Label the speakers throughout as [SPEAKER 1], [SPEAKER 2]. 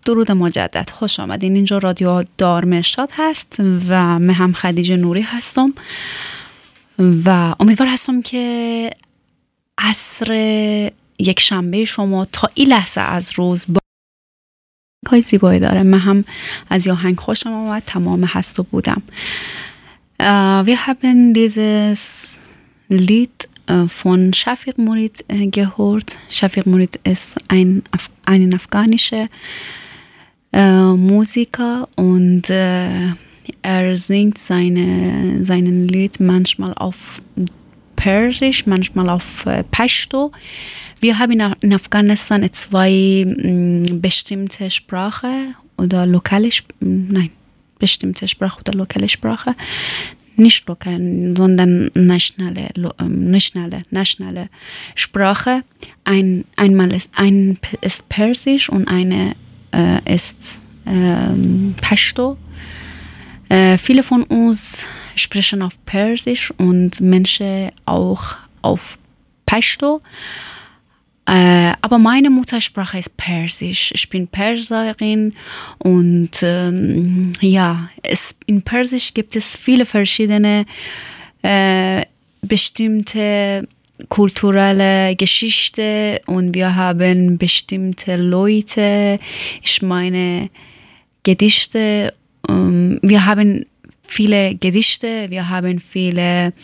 [SPEAKER 1] درود مجدد، خوش آمدین. اینجا رادیو دار مرشاد هست و من هم خدیجه نوری هستم و امیدوار هستم که عصر یک شنبه شما تا این لحظه از روز با زیبایی داره. من هم از آهنگ خوشم آمد، تمام هست و بودم. Wir haben dieses Lied von Shafiq Murid gehört. Shafiq Murid ist ein afghanischer Musiker und er singt seinen Lied manchmal auf Persisch, manchmal auf Pashto. Wir haben in Afghanistan zwei bestimmte Sprache oder bestimmte Sprache oder lokale Sprache. Nicht lokal, sondern nationale Sprache. Einmal ist Persisch und eine ist Pashto. Viele von uns sprechen auf Persisch und Menschen auch auf Pashto. Aber meine Muttersprache ist Persisch. Ich bin Perserin und in Persisch gibt es viele verschiedene bestimmte kulturelle Geschichte und wir haben bestimmte Leute, ich meine Gedichte, wir haben viele Gedichte, wir haben viele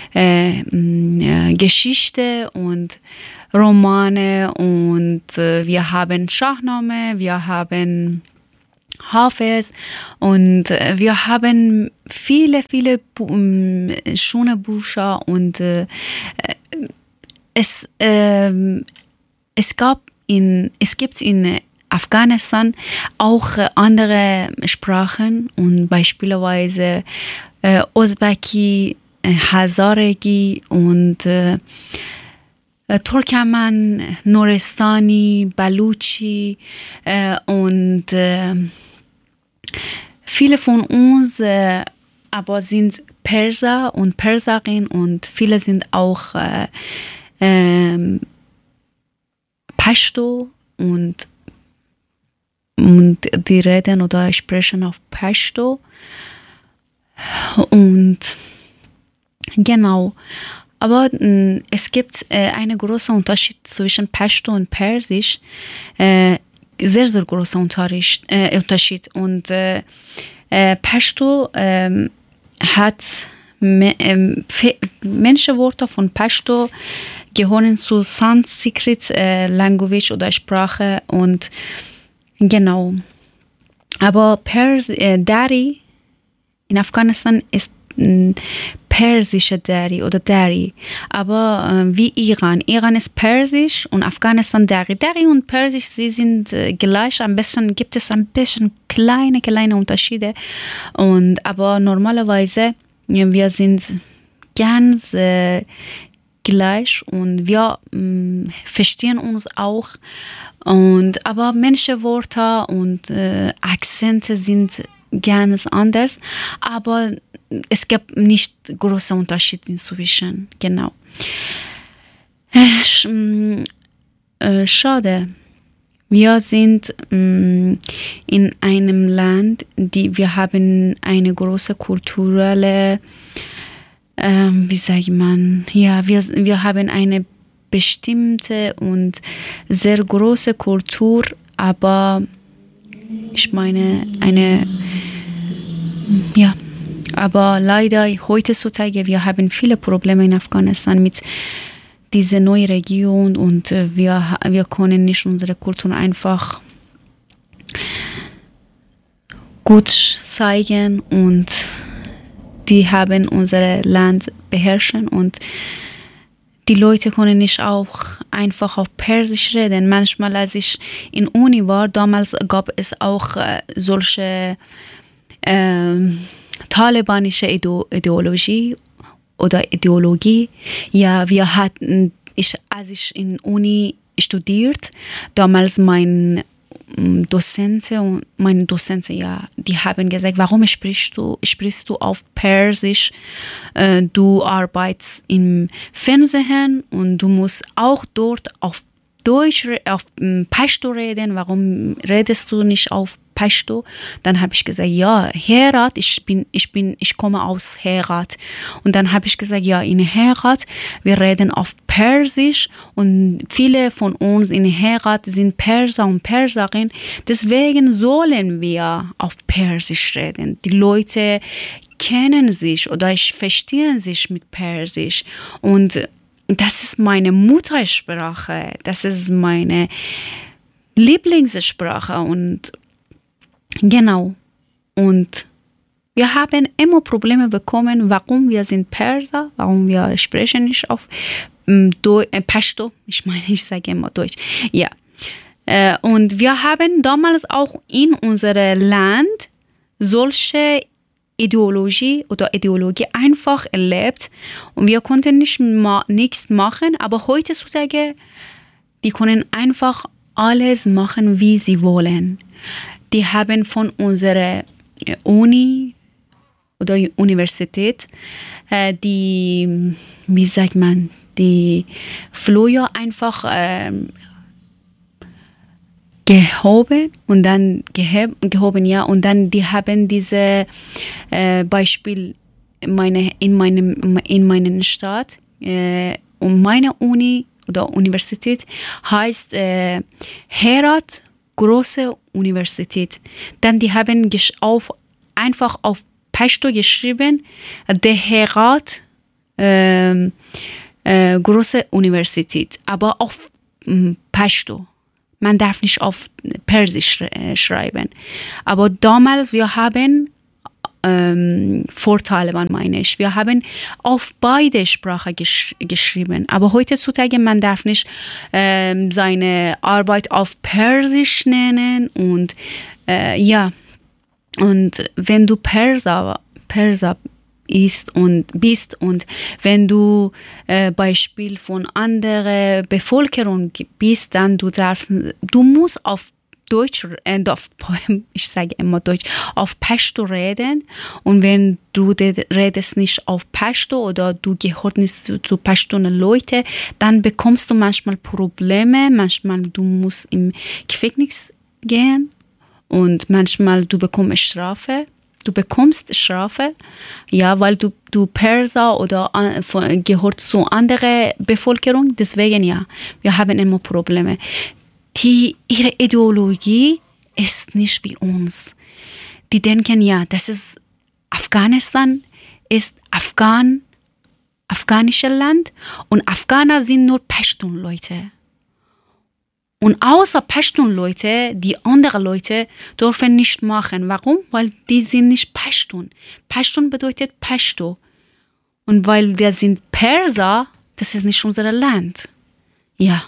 [SPEAKER 1] Geschichte und Romane und wir haben Shahnameh, wir haben Hafiz und wir haben viele schöne Bücher und es gibt in Afghanistan auch andere Sprachen und beispielsweise Usbeki, Hazaregi und Turkmen, Nuristani, Baluchi und viele von uns aber sind Perser und Perserin und viele sind auch Pashto und die reden oder sprechen auf Pashto und genau. Aber es gibt einen großen Unterschied zwischen Pashto und Persisch, sehr, sehr großer Unterschied. Und Pashto hat Menschenwörter von Pashto gehören zu Sanskrit Language oder Sprache und genau. Aber Dari in Afghanistan ist persische Dari oder Dari, aber wie Iran. Iran ist persisch und Afghanistan Dari. Dari und Persisch, sie sind gleich. Am besten gibt es ein bisschen kleine Unterschiede. Aber normalerweise, wir sind ganz gleich und wir verstehen uns auch. Aber Menschenwörter und Akzente sind ganz anders, aber es gab nicht große Unterschiede inzwischen, genau. Schade. Wir sind in einem Land, wir haben eine große kulturelle, wie sagt man, ja, wir haben eine bestimmte und sehr große Kultur, aber ich meine aber leider heutzutage, wir haben viele Probleme in Afghanistan mit dieser neuen Region und wir können nicht unsere Kultur einfach gut zeigen und die haben unser Land beherrschen und die Leute können nicht auch einfach auf Persisch reden. Manchmal, als ich in Uni war, damals gab es auch solche talibanische Ideologie. Ja, als ich in Uni studiert, damals meine Dozenten, ja, die haben gesagt, warum sprichst du auf Persisch? Du arbeitest im Fernsehen und du musst auch dort auf Deutsch, auf Pashto reden, warum redest du nicht auf Pashto? Dann habe ich gesagt, ja, Herat, ich komme aus Herat. Und dann habe ich gesagt, ja, in Herat, wir reden auf Persisch und viele von uns in Herat sind Perser und Perserinnen. Deswegen sollen wir auf Persisch reden. Die Leute kennen sich oder verstehen sich mit Persisch und das ist meine Muttersprache, das ist meine Lieblingssprache und genau. Und wir haben immer Probleme bekommen, warum wir sind Perser, warum wir sprechen nicht auf Pashto. Ich sage immer Deutsch. Ja. Und wir haben damals auch in unserem Land solche Ideologie einfach erlebt und wir konnten nichts machen, aber heutzutage, die können einfach alles machen, wie sie wollen. Die haben von unserer Uni oder Universität die Flyer einfach gehoben und dann gehoben, ja, und dann die haben diese Beispiel in meinem Stadt und meine Uni oder Universität heißt Herat Große Universität. Dann die haben einfach auf Pashto geschrieben, der Herat Große Universität, aber auf Pashto. Man darf nicht auf Persisch schreiben. Aber damals, wir haben Vorteile, meine ich. Wir haben auf beide Sprachen geschrieben. Aber heutzutage, man darf nicht seine Arbeit auf Persisch nennen. Und ja, und wenn du Perser bist und wenn du Beispiel von anderer Bevölkerung bist, dann du musst auf Deutsch, ich sage immer Deutsch, auf Pashto reden und wenn du redest nicht auf Pashto oder du gehörst nicht zu Pashtunen-Leute, dann bekommst du manchmal Probleme, manchmal du musst im Gefängnis gehen und manchmal du bekommst Strafe. Du bekommst Strafe, ja, weil du Perser oder gehört zu anderer Bevölkerung. Deswegen, ja, wir haben immer Probleme. Ihre Ideologie ist nicht wie uns. Die denken, ja, das ist Afghanistan, ist afghanisches Land und Afghaner sind nur Pashtun-Leute. Und außer Pashtun-Leute, die anderen Leute dürfen nicht machen. Warum? Weil die sind nicht Pashtun. Pashtun bedeutet Pashto. Und weil wir sind Perser, das ist nicht unser Land. Ja.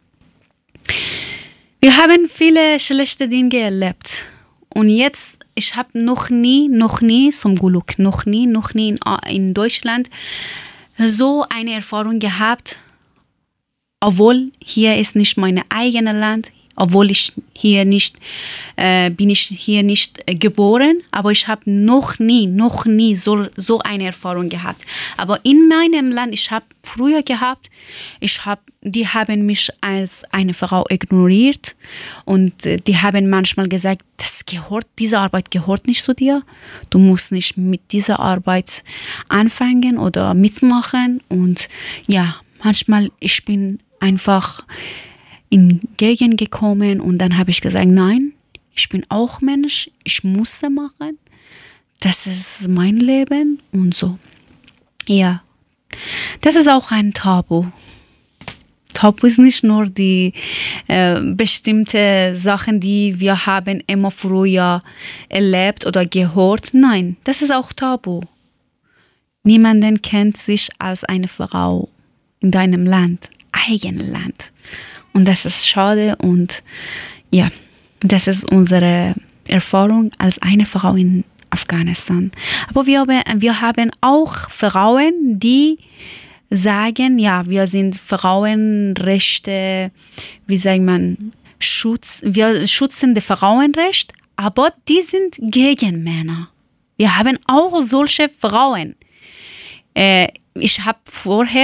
[SPEAKER 1] Wir haben viele schlechte Dinge erlebt. Und jetzt, ich habe noch nie, zum Glück, noch nie in Deutschland so eine Erfahrung gehabt, obwohl hier ist nicht mein eigenes Land, obwohl ich hier nicht bin ich hier nicht geboren, aber ich habe noch nie so eine Erfahrung gehabt. Aber in meinem Land, ich habe früher gehabt, die haben mich als eine Frau ignoriert und die haben manchmal gesagt, diese Arbeit gehört nicht zu dir, du musst nicht mit dieser Arbeit anfangen oder mitmachen und ja, manchmal ich bin einfach in Gegend gekommen und dann habe ich gesagt, nein, ich bin auch Mensch, ich musste machen, das ist mein Leben und so. Ja, das ist auch ein Tabu. Tabu ist nicht nur die bestimmte Sachen, die wir haben immer früher erlebt oder gehört. Nein, das ist auch Tabu. Niemanden kennt sich als eine Frau in deinem Land, eigenen Land. Und das ist schade und ja, das ist unsere Erfahrung als eine Frau in Afghanistan. Aber wir haben auch Frauen, die sagen, ja, wir sind Frauenrechte, wie sagt man, wir schützen das Frauenrecht, aber die sind gegen Männer. Wir haben auch solche Frauen. Ich habe vorher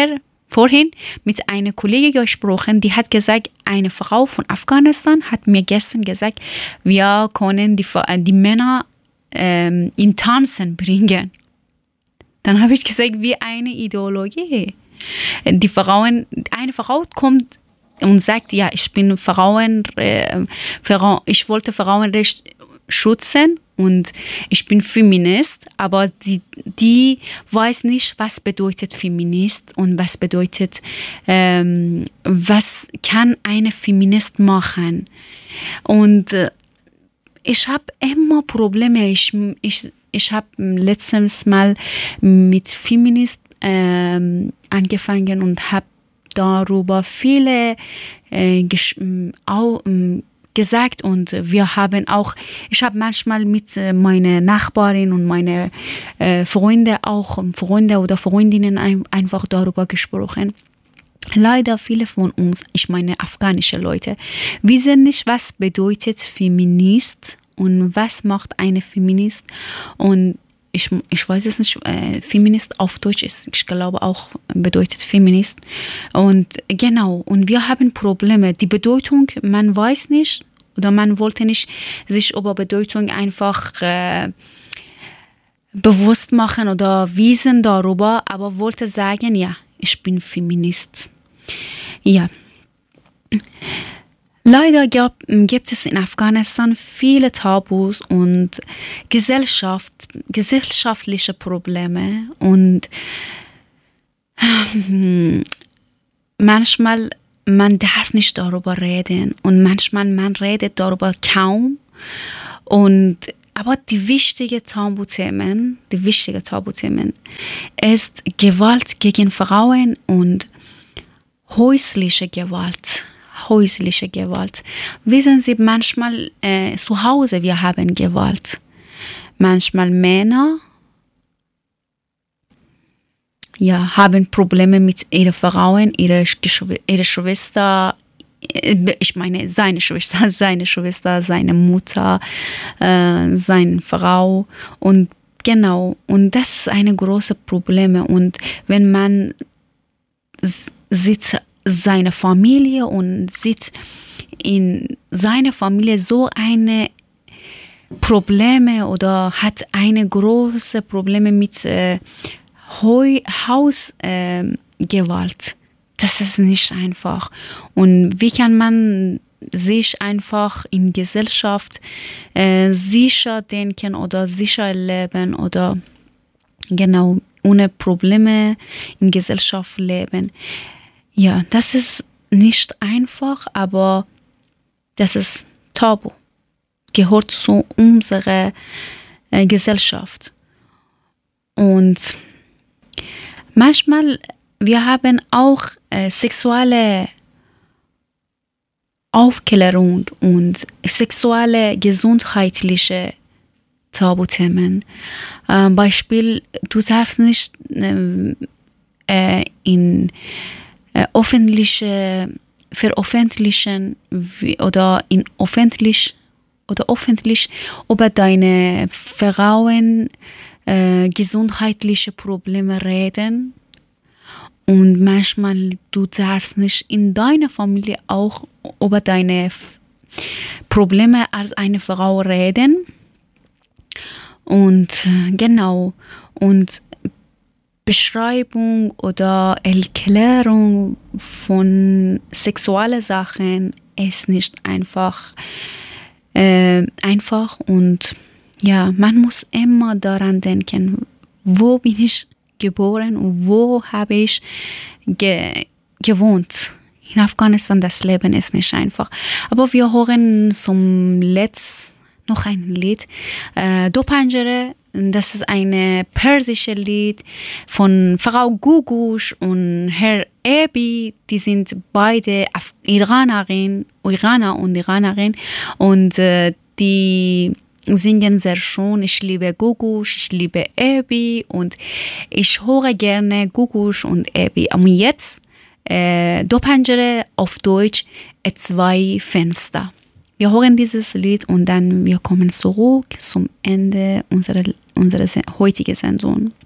[SPEAKER 1] vorhin mit einer Kollegin gesprochen, die hat gesagt, eine Frau von Afghanistan hat mir gestern gesagt, wir können die Männer in Tanzen bringen. Dann habe ich gesagt, wie eine Ideologie. Eine Frau kommt und sagt, ja, ich wollte Frauenrecht schützen und ich bin Feminist, aber die weiß nicht, was bedeutet Feminist und was bedeutet, was kann eine Feminist machen. Und ich habe immer Probleme. Ich habe letztes Mal mit Feminist angefangen und habe darüber viele gesagt und ich habe manchmal mit meiner Nachbarin und meine Freunde oder Freundinnen einfach darüber gesprochen. Leider viele von uns, ich meine afghanische Leute, wissen nicht, was bedeutet Feminist und was macht eine Feminist. Und ich weiß es nicht, Feminist auf Deutsch ist, ich glaube auch bedeutet Feminist. Und genau, und wir haben Probleme. Die Bedeutung, man weiß nicht oder man wollte nicht sich über Bedeutung einfach bewusst machen oder wissen darüber, aber wollte sagen, ja, ich bin Feminist. Ja. Leider gibt es in Afghanistan viele Tabus und gesellschaftliche Probleme und manchmal man darf nicht darüber reden und manchmal man redet darüber kaum aber die wichtigen Tabuthemen ist Gewalt gegen Frauen und häusliche Gewalt. Wissen Sie, manchmal zu Hause wir haben Gewalt. Manchmal Männer haben Probleme mit ihren Frauen, ihre Schwester, ich meine seine Schwester, seine Mutter, seine Frau und genau. Und das ist ein großes Problem. Und wenn man sieht seine Familie und sieht in seiner Familie so eine Probleme oder hat eine große Probleme mit Hausgewalt. Das ist nicht einfach. Und wie kann man sich einfach in Gesellschaft sicher denken oder sicher leben oder genau ohne Probleme in Gesellschaft leben? Ja, das ist nicht einfach, aber das ist Tabu. Gehört zu unserer Gesellschaft. Und manchmal, wir haben auch sexuelle Aufklärung und sexuelle gesundheitliche Tabuthemen. Beispiel, du darfst nicht in veröffentlichen oder öffentlich über deine Frauen gesundheitliche Probleme reden. Und manchmal du darfst nicht in deiner Familie auch über deine Probleme als eine Frau reden. Und genau, und Beschreibung oder Erklärung von sexuellen Sachen ist nicht einfach und ja, man muss immer daran denken, wo bin ich geboren und wo habe ich gewohnt. In Afghanistan, das Leben ist nicht einfach. Aber wir hören zum Letzt noch ein Lied, Do Panjere. Das ist ein persisches Lied von Frau Gugush und Herr Ebi. Die sind beide Iraner und Iranerin und die singen sehr schön. Ich liebe Gugush, ich liebe Ebi und ich höre gerne Gugush und Ebi. Und jetzt Do Panjere auf Deutsch, zwei Fenster. Wir hören dieses Lied und dann wir kommen zurück zum Ende unserer heutigen Sendung.